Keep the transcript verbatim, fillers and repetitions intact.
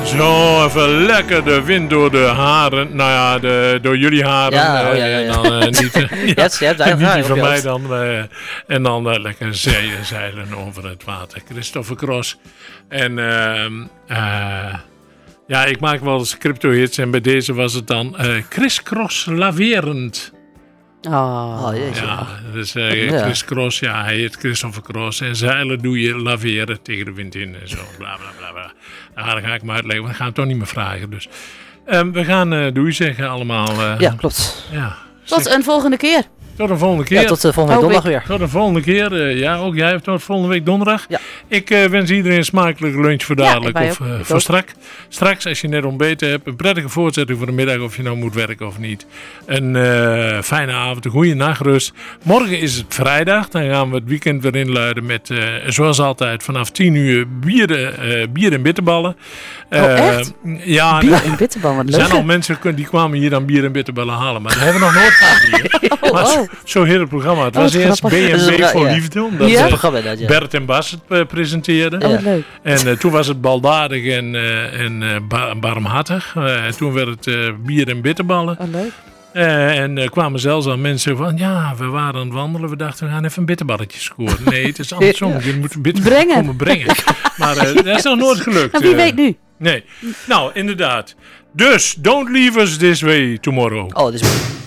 Zo, even lekker de wind door de haren. Nou ja, de, door jullie haren. Ja, uh, oh, ja, ja, ja. En dan uh, niet, uh, ja, je hebt, je hebt niet die haar van op mij je dan. Uh, en dan uh, lekker zeeën, zeilen over het water. Christopher Cross. En uh, uh, ja, ik maak wel eens crypto-hits. En bij deze was het dan uh, Chris Cross laverend. Oh, Oh, jeetje. Ja, dus uh, Ja. Chris Cross, ja, hij heet Christopher Cross. En zeilen doe je laveren tegen de wind in en zo. Bla bla bla bla. Nou, dan ga ik maar uitleggen, want we gaan het toch niet meer vragen. Dus um, we gaan uh, doei zeggen allemaal. Uh, Ja, klopt. ja, tot zeg, een volgende keer. tot de volgende keer. Ja, tot de volgende Hoop donderdag weer. Tot de volgende keer. Uh, ja, ook jij. Tot volgende week donderdag. Ja. Ik uh, wens iedereen een smakelijke lunch voor Ja, dadelijk. wij of ook. uh, Ik voor ook. strak. Straks, als je net ontbeten hebt. Een prettige voortzetting voor de middag. Of je nou moet werken of niet. Een uh, fijne avond. Een goede nachtrust. Morgen is het vrijdag. Dan gaan we het weekend weer inluiden met, uh, zoals altijd, vanaf tien uur bier, uh, bier en bitterballen. Oh, Uh, echt? Ja, Bier en bitterballen, wat er zijn leuk. al mensen die kwamen hier dan bier en bitterballen halen. Maar dat hebben we nog nooit gehad hier. Oh, Maar oh. zo- Zo'n heel programma. Het Oh, was wat eerst B grappig. en Dat is B een voor ra- ja. liefde. Omdat Ja? Dat eh, programma dat, ja. Bert en Bas het uh, presenteerden. Oh, Ja. leuk. En uh, toen was het baldadig en, uh, en uh, ba- barmhartig. Uh, en toen werd het uh, bier en bitterballen. Oh, leuk. Uh, en er kwamen zelfs al mensen van... Ja, we waren aan het wandelen. We dachten, we gaan even een bitterballetje scoren. Nee, het is andersom. Je moet een bitterballetje Brengen. komen brengen. Maar uh, dat is nog nooit gelukt. Nou, wie uh, weet nu. Nee. Nou, inderdaad. Dus, don't leave us this way tomorrow. Oh, dit is...